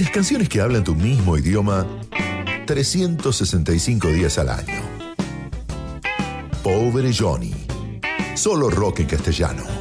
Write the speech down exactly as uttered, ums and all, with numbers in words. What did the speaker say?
Las canciones que hablan tu mismo idioma trescientos sesenta y cinco días al año. Pobre Johnny. Solo rock en castellano.